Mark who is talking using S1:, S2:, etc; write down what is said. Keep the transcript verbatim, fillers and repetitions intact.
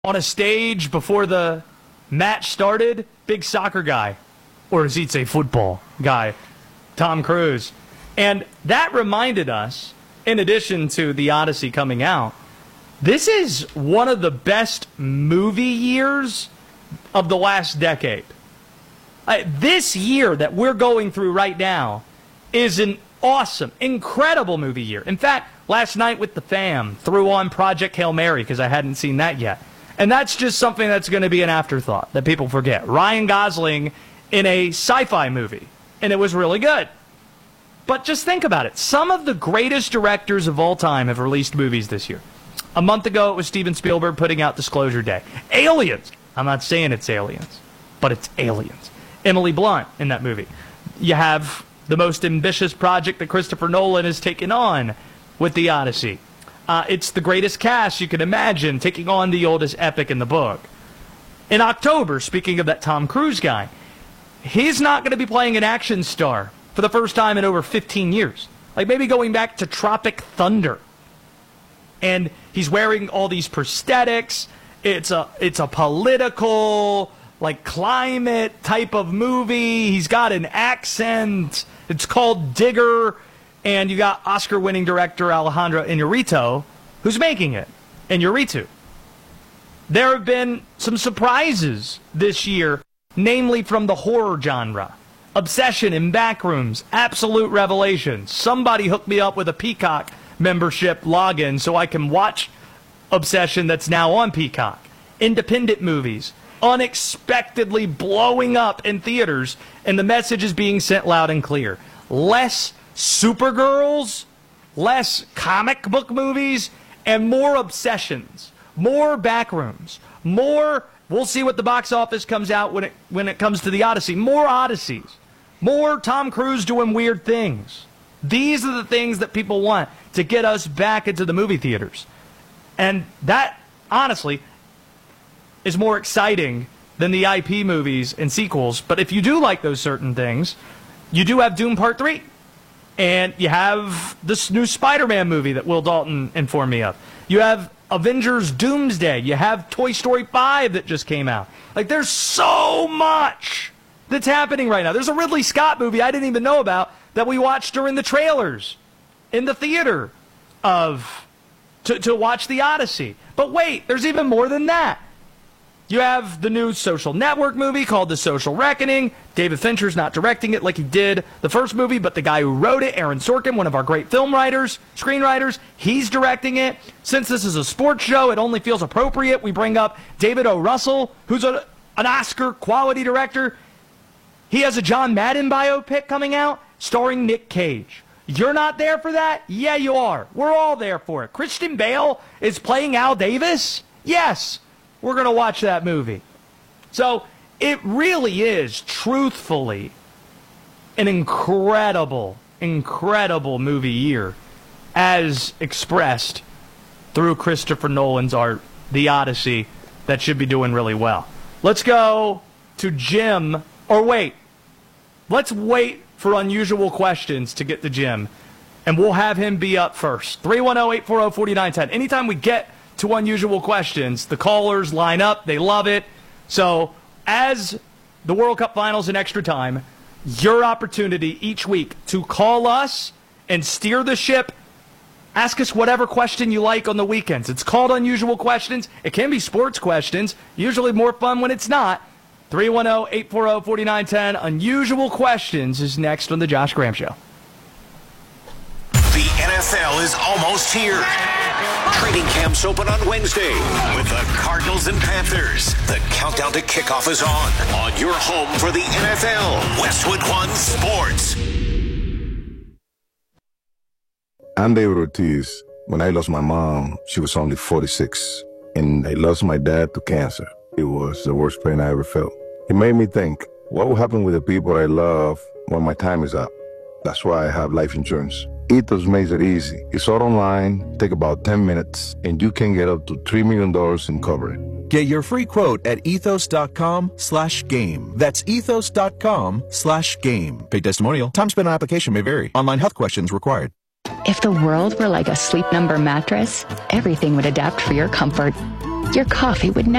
S1: on a stage before the match started, big soccer guy, or as he'd say, football guy, Tom Cruise. And that reminded us, in addition to The Odyssey coming out, this is one of the best movie years of the last decade. Uh, this year that we're going through right now is an awesome, incredible movie year. In fact, last night with the fam, threw on Project Hail Mary because I hadn't seen that yet. And that's just something that's going to be an afterthought that people forget. Ryan Gosling in a sci-fi movie, and it was really good. But just think about it. Some of the greatest directors of all time have released movies this year. A month ago, it was Steven Spielberg putting out Disclosure Day. Aliens. I'm not saying it's Aliens, but it's Aliens. Emily Blunt in that movie. You have the most ambitious project that Christopher Nolan has taken on with The Odyssey. Uh, it's the greatest cast you can imagine taking on the oldest epic in the book. In October, speaking of that Tom Cruise guy, he's not going to be playing an action star for the first time in over fifteen years. Like maybe going back to Tropic Thunder. And he's wearing all these prosthetics. It's a, it's a political, like climate type of movie. He's got an accent. It's called Digger. And you got Oscar-winning director Alejandro Iñárritu, who's making it. Iñárritu. There have been some surprises this year, namely from the horror genre. Obsession in Backrooms, absolute revelation. Somebody hooked me up with a Peacock membership login so I can watch Obsession that's now on Peacock. Independent movies, unexpectedly blowing up in theaters, and the message is being sent loud and clear. Less Supergirls, less comic book movies, and more Obsessions, more Backrooms, more, we'll see what the box office comes out when it, when it comes to The Odyssey, more Odysseys, more Tom Cruise doing weird things. These are the things that people want to get us back into the movie theaters. And that, honestly, is more exciting than the I P movies and sequels. But if you do like those certain things, you do have Doom Part three. And you have this new Spider-Man movie that Will Dalton informed me of. You have Avengers Doomsday. You have Toy Story five that just came out. Like, there's so much that's happening right now. There's a Ridley Scott movie I didn't even know about that we watched during the trailers in the theater of to, to watch The Odyssey. But wait, there's even more than that. You have the new Social Network movie called The Social Reckoning. David Fincher's not directing it like he did the first movie, but the guy who wrote it, Aaron Sorkin, one of our great film writers, screenwriters, he's directing it. Since this is a sports show, it only feels appropriate we bring up David O. Russell, who's a, an Oscar quality director. He has a John Madden biopic coming out starring Nick Cage. You're not there for that? Yeah, you are. We're all there for it. Christian Bale is playing Al Davis? Yes. We're going to watch that movie. So it really is, truthfully, an incredible, incredible movie year as expressed through Christopher Nolan's art, The Odyssey, that should be doing really well. Let's go to Jim. Or wait. Let's wait for unusual questions to get to Jim. And we'll have him be up first. three one zero, eight four zero, four nine one zero. Anytime we get to unusual questions, the callers line up. They love it. So as the World Cup Finals in extra time, your opportunity each week to call us and steer the ship. Ask us whatever question you like on the weekends. It's called Unusual Questions. It can be sports questions. Usually more fun when it's not. three one zero, eight four zero, four nine one zero. Unusual Questions is next on The Josh Graham Show.
S2: The N F L is almost here. Training camps open on Wednesday with the Cardinals and Panthers. The countdown to kickoff is on. On your home for the N F L, Westwood One Sports.
S3: I'm David Ortiz. When I lost my mom, she was only forty-six. And I lost my dad to cancer. It was the worst pain I ever felt. It made me think, what will happen with the people I love when my time is up? That's why I have life insurance. Ethos makes it easy. It's all online, take about ten minutes, and you can get up to three million dollars in coverage.
S4: Get your free quote at ethos.com slash game. That's ethos.com slash game. Paid testimonial. Time spent on application may vary. Online health questions required.
S5: If the world were like a Sleep Number mattress, everything would adapt for your comfort. Your coffee would never